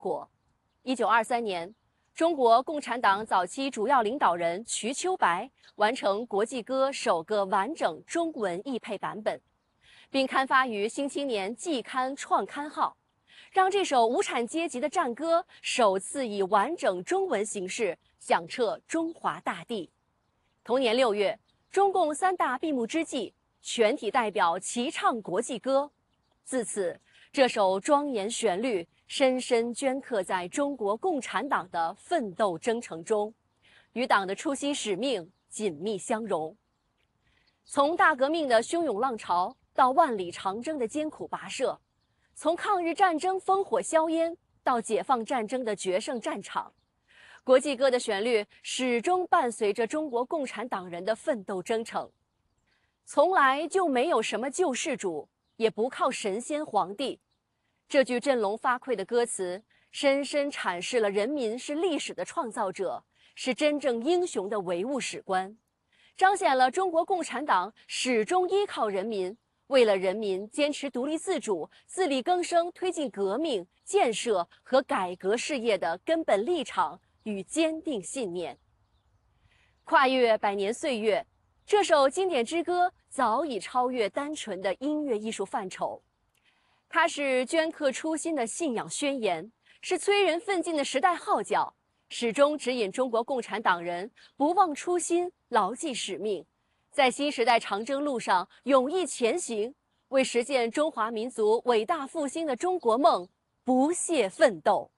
果。1923年，中国共产党早期主要领导人瞿秋白完成国际歌首个完整中文译配版本，并刊发于《新青年季刊》创刊号，让这首无产阶级的战歌首次以完整中文形式响彻中华大地。同年6月，中共3大闭幕之际，全体代表齐唱国际歌。自此，这首庄严旋律深深镌刻在中国共产党的奋斗征程中，与党的初心使命紧密相融。从大革命的汹涌浪潮到万里长征的艰苦跋涉，从抗日战争烽火硝烟到解放战争的决胜战场，国际歌的旋律始终伴随着中国共产党人的奋斗征程。从来就没有什么救世主，也不靠神仙皇帝。这句振聋发聩的歌词，深深阐释了人民是历史的创造者，是真正英雄的唯物史观，彰显了中国共产党始终依靠人民，为了人民坚持独立自主、自力更生、推进革命、建设和改革事业的根本立场与坚定信念。跨越100年岁月，这首经典之歌早已超越单纯的音乐艺术范畴，它是镌刻初心的信仰宣言，是催人奋进的时代号角，始终指引中国共产党人不忘初心、牢记使命，在新时代长征路上勇毅前行，为实现中华民族伟大复兴的中国梦不懈奋斗。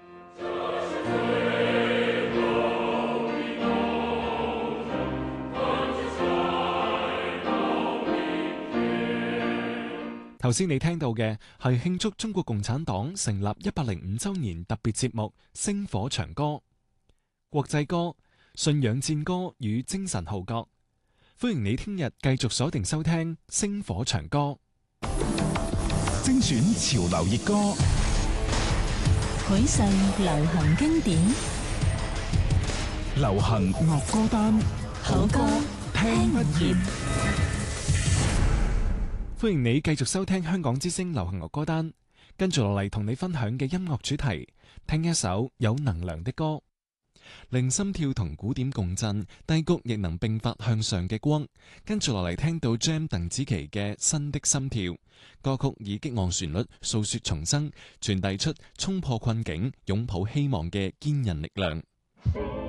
頭先你聽到嘅係慶祝中國共產黨成立105週年特別節目《星火長歌》，國際歌、信仰戰歌與精神號角。歡迎你聽日繼續鎖定收聽《星火長歌》， 精選潮流熱歌， 許世流行經典， 流行樂歌單， 好歌聽不厭。 歡迎你繼續收聽香港之聲流行樂歌單，跟住落嚟同你分享嘅音樂主題，聽一首有能量的歌，令心跳同鼓點共振，低谷亦能迸發向上嘅光。跟住落嚟聽到 Jam 鄧紫棋嘅《新的心跳》，歌曲以激昂旋律訴說重生，傳遞出衝破困境、擁抱希望嘅堅韌力量。